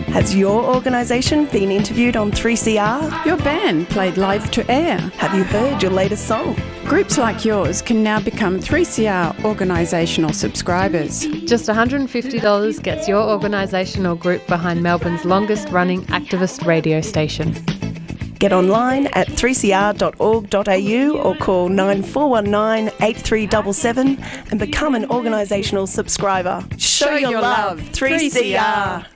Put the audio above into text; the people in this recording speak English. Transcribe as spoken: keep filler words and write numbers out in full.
Has your organisation been interviewed on three C R? Your band played live to air. Have you heard your latest song? Groups like yours can now become three C R organisational subscribers. Just one hundred fifty dollars gets your organisation or group behind Melbourne's longest running activist radio station. Get online at three c r dot org dot a u or call nine four one nine, eight three seven seven and become an organisational subscriber. Show, Show your, your love, love, three C R.